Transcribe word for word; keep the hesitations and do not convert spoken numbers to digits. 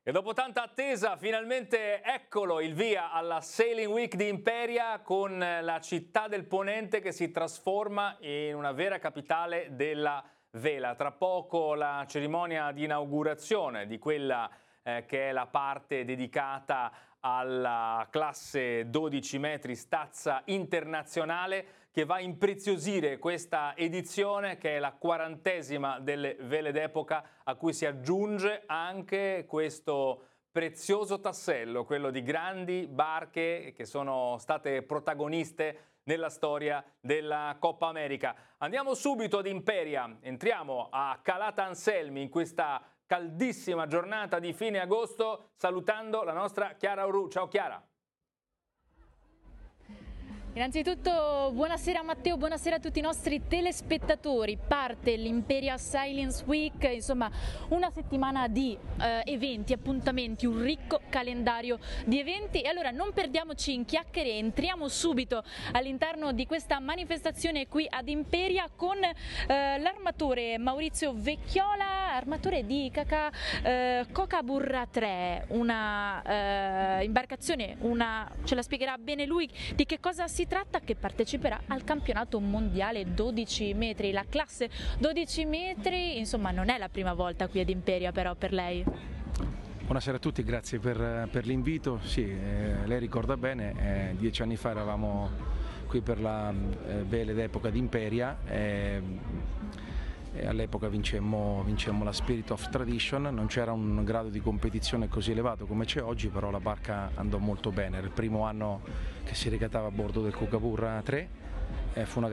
E dopo tanta attesa, finalmente eccolo il via alla Sailing Week di Imperia, con la città del Ponente che si trasforma in una vera capitale della vela. Tra poco la cerimonia di inaugurazione di quella eh, che è la parte dedicata alla classe dodici metri stazza internazionale, che va a impreziosire questa edizione, che è la quarantesima delle vele d'epoca, a cui si aggiunge anche questo prezioso tassello, quello di grandi barche che sono state protagoniste nella storia della Coppa America. Andiamo subito ad Imperia, entriamo a Calata Anselmi in questa caldissima giornata di fine agosto, salutando la nostra Chiara Orru. Ciao Chiara. Innanzitutto buonasera Matteo, buonasera a tutti i nostri telespettatori. Parte l'Imperia Sailing Week, insomma una settimana di eh, eventi, appuntamenti, un ricco calendario di eventi, e allora non perdiamoci in chiacchiere, entriamo subito all'interno di questa manifestazione qui ad Imperia con eh, l'armatore Maurizio Vecchiola, armatore di Caca, eh, Coca Burra tre, una eh, imbarcazione, una, ce la spiegherà bene lui di che cosa si Si tratta, che parteciperà al campionato mondiale dodici metri, la classe dodici metri, insomma non è la prima volta qui ad Imperia però per lei. Buonasera a tutti, grazie per, per l'invito. Sì, eh, lei ricorda bene, eh, dieci anni fa eravamo qui per la eh, vele d'epoca di Imperia. Eh, E all'epoca vincemmo, vincemmo la Spirit of Tradition, non c'era un grado di competizione così elevato come c'è oggi, però la barca andò molto bene. Era il primo anno che si regatava a bordo del Kookaburra tre, eh, fu una